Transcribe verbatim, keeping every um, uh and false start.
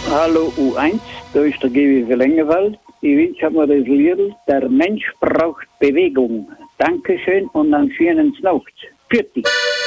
Hallo U eins, da ist der G W für Längerwald. Ich wünsche mir das Lied, der Mensch braucht Bewegung. Dankeschön und einen schönen Nacht. Für dich.